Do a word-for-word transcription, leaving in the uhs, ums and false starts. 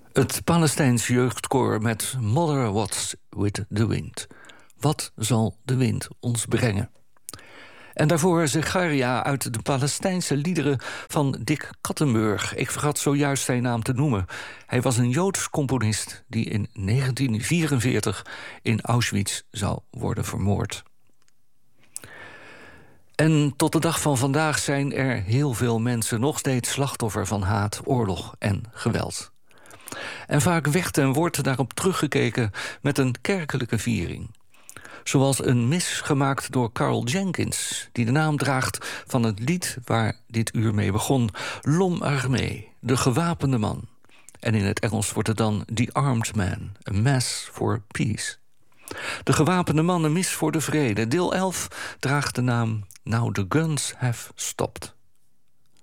Het Palestijns jeugdkoor met Mother What's with the Wind. Wat zal de wind ons brengen? En daarvoor Zecharia uit de Palestijnse liederen van Dick Kattenburg. Ik vergat zojuist zijn naam te noemen. Hij was een Joods componist die in negentien vierenveertig in Auschwitz zou worden vermoord. En tot de dag van vandaag zijn er heel veel mensen nog steeds slachtoffer van haat, oorlog en geweld. En vaak werd en wordt daarop teruggekeken met een kerkelijke viering. Zoals een mis gemaakt door Carl Jenkins, die de naam draagt van het lied waar dit uur mee begon, L'Homme Armé, de gewapende man. En in het Engels wordt het dan The Armed Man, A Mass for Peace. De gewapende man, een mis voor de vrede. Deel elf draagt de naam Now the Guns Have Stopped.